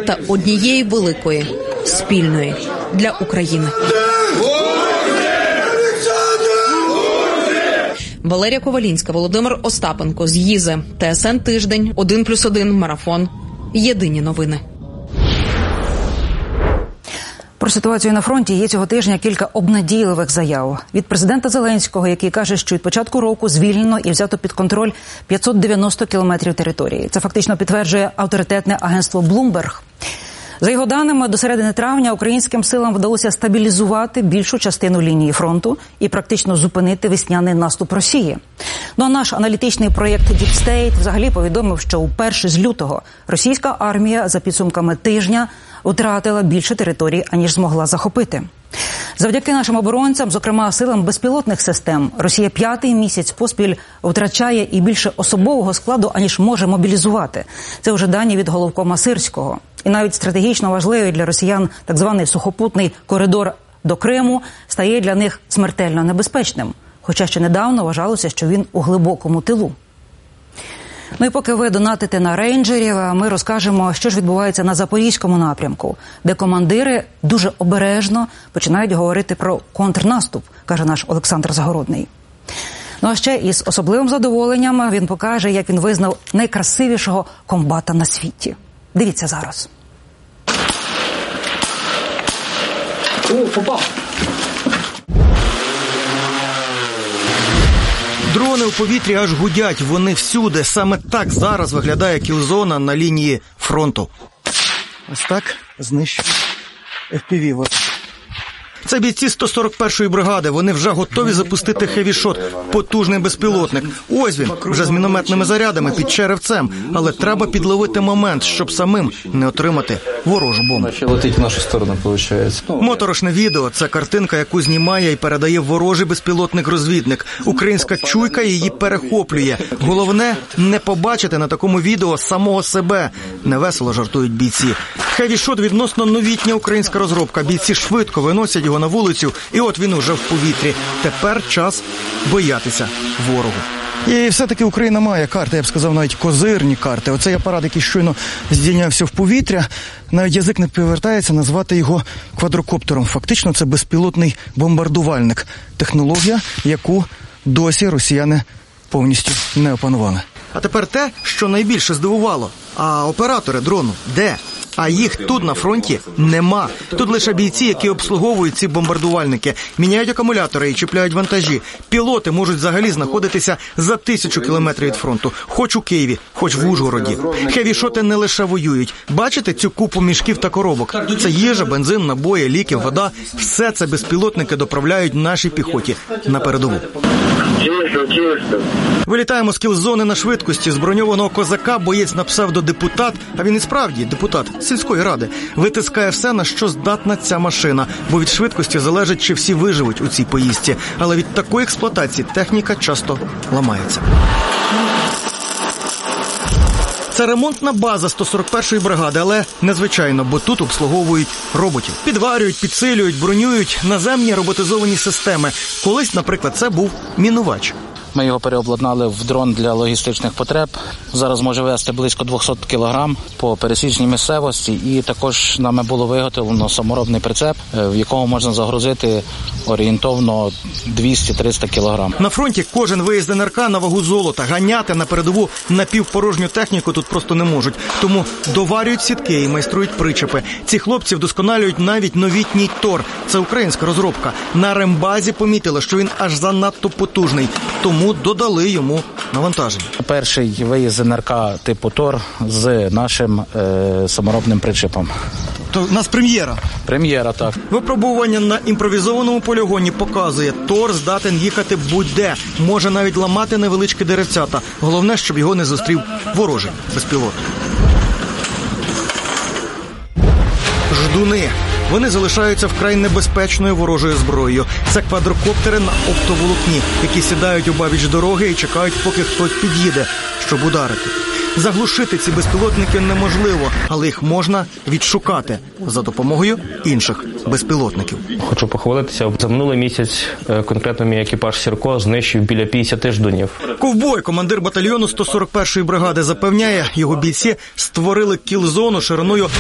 та однієї великої, спільної для України. Валерія Ковалінська, Володимир Остапенко з ЮЗЕ, ТСН Тиждень, 1+1, Марафон. Єдині новини. Про ситуацію на фронті є цього тижня кілька обнадійливих заяв. Від президента Зеленського, який каже, що від початку року звільнено і взято під контроль 590 кілометрів території. Це фактично підтверджує авторитетне агентство Bloomberg. За його даними, до середини травня українським силам вдалося стабілізувати більшу частину лінії фронту і практично зупинити весняний наступ Росії. Ну а наш аналітичний проєкт Deep State взагалі повідомив, що уперше з лютого російська армія за підсумками тижня втратила більше територій, аніж змогла захопити. Завдяки нашим оборонцям, зокрема силам безпілотних систем, Росія 5-й місяць поспіль втрачає і більше особового складу, аніж може мобілізувати. Це вже дані від головкома Сирського. І навіть стратегічно важливий для росіян так званий сухопутний коридор до Криму стає для них смертельно небезпечним. Хоча ще недавно вважалося, що він у глибокому тилу. Ну і поки ви донатите на рейнджерів, ми розкажемо, що ж відбувається на Запорізькому напрямку, де командири дуже обережно починають говорити про контрнаступ, каже наш Олександр Загородний. Ну а ще із особливим задоволенням він покаже, як він визнав найкрасивішого комбата на світі. Дивіться зараз. О, попав! Дрони у повітрі аж гудять, вони всюди. Саме так зараз виглядає кілзона на лінії фронту. Ось так знищують FPV. Це бійці 141-ї бригади. Вони вже готові запустити хевішот. Потужний безпілотник. Ось він, вже з мінометними зарядами під Черевцем. Але треба підловити момент, щоб самим не отримати ворожу бомбу. Летить в нашу сторону, виходить. Моторошне відео – це картинка, яку знімає і передає ворожий безпілотник-розвідник. Українська чуйка її перехоплює. Головне – не побачити на такому відео самого себе. Невесело жартують бійці. Хевішот – відносно новітня українська розробка. Бійці швидко виносять його на вулицю, і от він уже в повітрі. Тепер час боятися ворогу. І все-таки Україна має карти, я б сказав, навіть козирні карти. Оцей апарат, який щойно здійнявся в повітря, навіть язик не повертається назвати його квадрокоптером. Фактично це безпілотний бомбардувальник. Технологія, яку досі росіяни повністю не опанували. А тепер те, що найбільше здивувало. А оператори дрону де? А їх тут на фронті нема. Тут лише бійці, які обслуговують ці бомбардувальники, міняють акумулятори і чіпляють вантажі. Пілоти можуть взагалі знаходитися за 1000 кілометрів від фронту. Хоч у Києві, хоч в Ужгороді. Хевішоти не лише воюють. Бачите цю купу мішків та коробок? Це їжа, бензин, набої, ліки, вода. Все це безпілотники доправляють нашій піхоті на передову. Вилітаємо з кілзони на швидкості. З броньованого козака боєць на псевдодепутат, а він і справді депутат сільської ради, витискає все, на що здатна ця машина, бо від швидкості залежить, чи всі виживуть у цій поїздці. Але від такої експлуатації техніка часто ламається. Це ремонтна база 141-ї бригади, але незвичайно, бо тут обслуговують роботів. Підварюють, підсилюють, бронюють наземні роботизовані системи. Колись, наприклад, це був мінувач. Ми його переобладнали в дрон для логістичних потреб. Зараз може вести близько 200 кілограм по пересічній місцевості. І також нами було виготовлено саморобний прицеп, в якому можна загрузити орієнтовно 200-300 кілограм. На фронті кожен виїзд НРК на вагу золота. Ганяти на передову напівпорожню техніку тут просто не можуть. Тому доварюють сітки і майструють причепи. Ці хлопці вдосконалюють навіть новітній Тор. Це українська розробка. На рембазі помітили, що він аж занадто потужний. Тому додали йому навантаження. Перший виїзд з НРК типу Тор з нашим саморобним причепом. То у нас прем'єра. Прем'єра, так. Випробування на імпровізованому полігоні показує, Тор здатен їхати будь-де. Може навіть ламати невеличкі деревцята. Головне, щоб його не зустрів ворожий безпілотник. Ждуни. Вони залишаються вкрай небезпечною ворожою зброєю. Це квадрокоптери на оптоволокні, які сідають обабіч дороги і чекають, поки хтось під'їде, щоб ударити. Заглушити ці безпілотники неможливо, але їх можна відшукати за допомогою інших безпілотників. Хочу похвалитися. За минулий місяць конкретно мій екіпаж «Сірко» знищив біля 50 ждунів. Ковбой, командир батальйону 141-ї бригади, запевняє, його бійці створили кіл-зону шириною